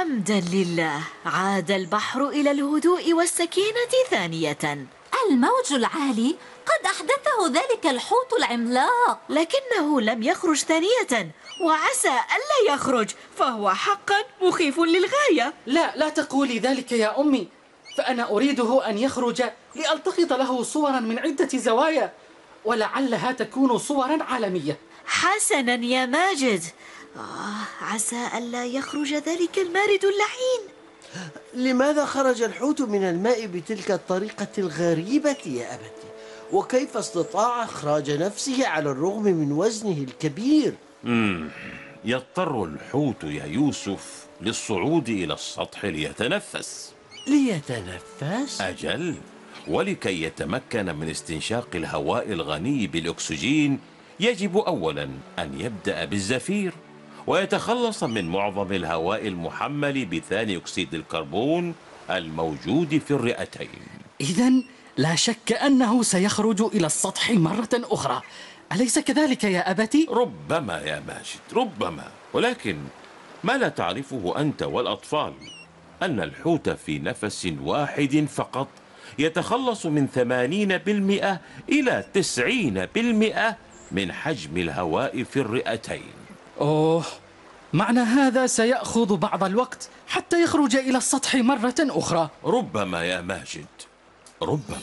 حمدا لله، عاد البحر إلى الهدوء والسكينة ثانية. الموج العالي قد أحدثه ذلك الحوت العملاق، لكنه لم يخرج ثانية، وعسى ألا يخرج، فهو حقا مخيف للغاية. لا تقولي ذلك يا أمي، فأنا أريده أن يخرج لألتقط له صورا من عدة زوايا، ولعلها تكون صورا عالمية. حسنا يا ماجد، عسى ألا يخرج ذلك المارد اللعين. لماذا خرج الحوت من الماء بتلك الطريقة الغريبة يا أبتي؟ وكيف استطاع إخراج نفسه على الرغم من وزنه الكبير؟ يضطر الحوت يا يوسف للصعود إلى السطح ليتنفس. ليتنفس؟ أجل، ولكي يتمكن من استنشاق الهواء الغني بالأكسجين يجب أولا أن يبدأ بالزفير ويتخلص من معظم الهواء المحمل بثاني أكسيد الكربون الموجود في الرئتين. إذن لا شك أنه سيخرج إلى السطح مرة أخرى، أليس كذلك يا أبتي؟ ربما يا ماجد، ربما، ولكن ما لا تعرفه أنت والأطفال أن الحوت في نفس واحد فقط يتخلص من 80% إلى 90% من حجم الهواء في الرئتين. أوه، معنى هذا سيأخذ بعض الوقت حتى يخرج إلى السطح مرة أخرى. ربما يا ماجد، ربما.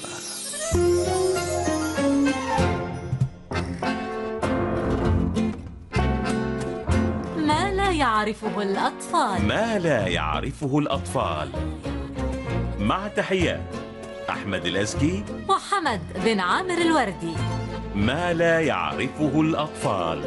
ما لا يعرفه الأطفال. ما لا يعرفه الأطفال. مع تحيات أحمد الأزكي وحمد بن عامر الوردي. ما لا يعرفه الأطفال.